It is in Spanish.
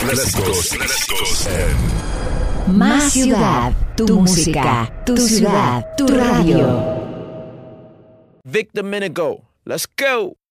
clásicos Más ciudad, tu música, tu ciudad, tu radio. Vic Domenico, let's go.